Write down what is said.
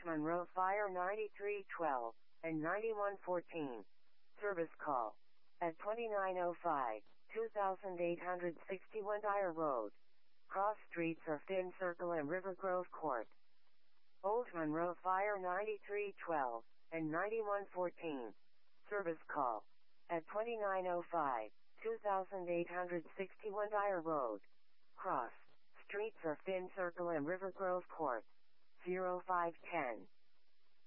Monroe Fire 9312 and 9114. Service call at 2905, 2861 Dyer Road. Cross streets are Finn Circle and River Grove Court. Old Monroe Fire 9312 and 9114. Service call at 2905, 2861 Dyer Road. Cross streets are Finn Circle and River Grove Court. 0510.